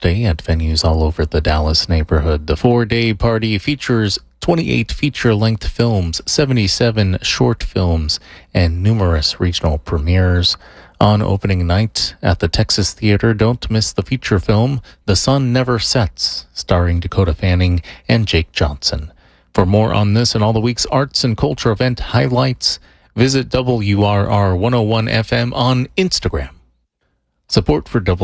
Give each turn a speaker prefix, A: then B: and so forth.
A: Day at venues all over the Dallas neighborhood. The 4-day party features 28 feature-length films, 77 short films, and numerous regional premieres. On opening night at the Texas Theater, don't miss the feature film The Sun Never Sets, starring Dakota Fanning and Jake Johnson. For more on this and all the week's arts and culture event highlights, visit WRR 101 FM on Instagram. Support for